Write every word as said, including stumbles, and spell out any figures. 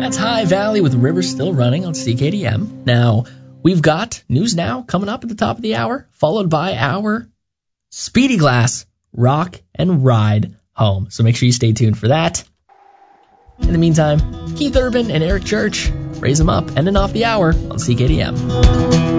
That's High Valley with River Still Running on C K D M. Now, we've got News Now coming up at the top of the hour, followed by our Speedy Glass Rock and Ride Home. So make sure you stay tuned for that. In the meantime, Keith Urban and Eric Church, Raise 'em Up, ending off the hour on C K D M.